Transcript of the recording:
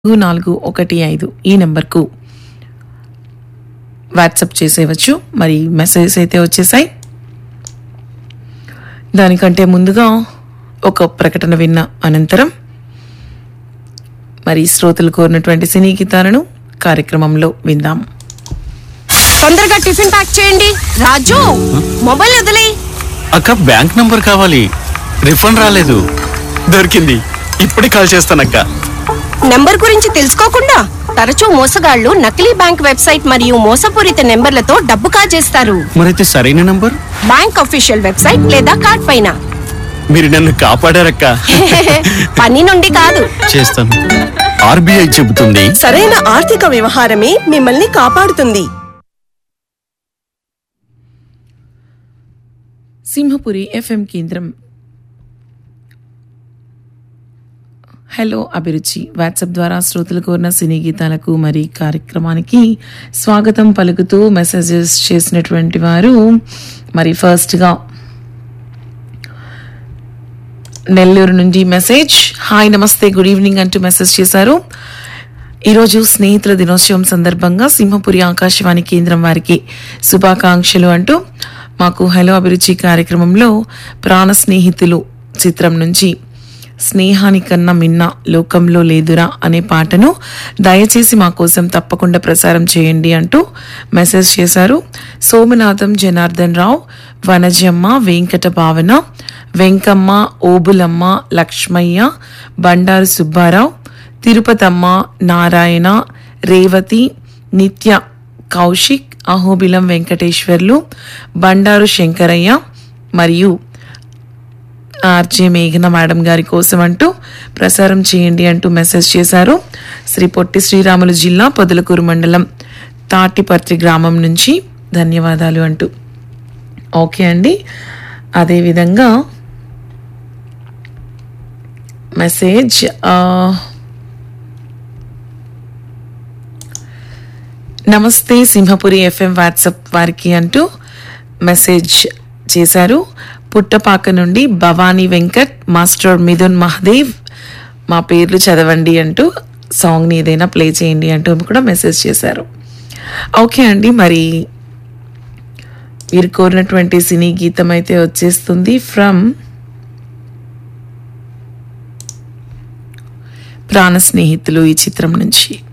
415 ఈ నెంబర్కు వాట్సాప్ చేసేయవచ్చు. మరి మెసేజెస్ అయితే వచ్చేసాయి. దానికంటే ముందుగా ఒక ప్రకటన విన్న అనంతరం మరి శ్రోతలు కోరినటువంటి సినీ గీతాలను కార్యక్రమంలో విందాం. తొందరగా టిఫిన్ ప్యాక్ చేయండి. రాజు, మొబైల్ వదిలే. అక్క, బ్యాంక్ నంబర్ కావాలి. రిఫండ్ రాలేదు. దొరికింది. ఇప్పుడే కాల్ చేస్తానక్క. నెంబర్ గురించి తెలుసుకోకుండా తరచూ మోసగాళ్లు నకిలీ బ్యాంక్ వెబ్సైట్ మరియు మోసపూరిత నెంబర్లతో డబ్బు కాజేస్తారు. మరైతే సరైన నంబర్ బ్యాంక్ అఫీషియల్ వెబ్సైట్ లేదా కార్డ్ పైన. మీరు నన్ను కాపాడారక్క. పని నుండి కాదు, చేస్తాను. ఆర్బీఐ చెబుతుంది, సరైన ఆర్థిక వ్యవహారమే మిమ్మల్ని కాపాడుతుంది. సింహపురి ఎఫ్ఎం కేంద్రం. హలో అభిరుచి వాట్సాప్ ద్వారా శ్రోతలు కోరిన సినీ గీతాలకు మరి కార్యక్రమానికి స్వాగతం పలుకుతూ మెసేజెస్ చేసినటువంటి వారు మరి ఫస్ట్గా నెల్లూరు నుండి మెసేజ్, హాయ్ నమస్తే గుడ్ ఈవినింగ్ అంటూ మెసేజ్ చేశారు. ఈరోజు స్నేహితుల దినోత్సవం సందర్భంగా సింహపురి ఆకాశవాణి కేంద్రం వారికి శుభాకాంక్షలు అంటూ మాకు హలో అభిరుచి కార్యక్రమంలో ప్రాణ స్నేహితులు చిత్రం నుంచి స్నేహానికన్నా మిన్న లోకంలో లేదురా అనే పాటను దయచేసి మా కోసం తప్పకుండా ప్రసారం చేయండి అంటూ మెసేజ్ చేశారు. సోమనాథం, జనార్దన్ రావు, వనజమ్మ, వెంకట భావన, వెంకమ్మ, ఓబులమ్మ, లక్ష్మయ్య, బండారు సుబ్బారావు, తిరుపతమ్మ, నారాయణ, రేవతి, నిత్య, కౌశిక్, అహోబిలం వెంకటేశ్వర్లు, బండారు శంకరయ్య మరియు ఆర్జే మేఘన మేడం గారి కోసం అంటూ ప్రసారం చేయండి అంటూ మెసేజ్ చేశారు. శ్రీ పొట్టి శ్రీరాములు జిల్లా పొదలకూరు మండలం తాటిపర్తి గ్రామం నుంచి ధన్యవాదాలు అంటూ. ఓకే అండి. అదేవిధంగా మెసేజ్ నమస్తే సింహపురి ఎఫ్ఎం వాట్సాప్ వారికి అంటూ మెసేజ్ చేశారు. పుట్టపాక నుండి భవానీ వెంకట్, మాస్టర్ మిథున్ మహదేవ్, మా పేర్లు చదవండి అంటూ సాంగ్ని ఏదైనా ప్లే చేయండి అంటూ కూడా మెసేజ్ చేశారు. ఓకే అండి. మరి మీరు కోరినటువంటి సినీ గీతం అయితే వచ్చేస్తుంది ఫ్రమ్ ప్రాణ స్నేహితులు ఈ చిత్రం నుంచి.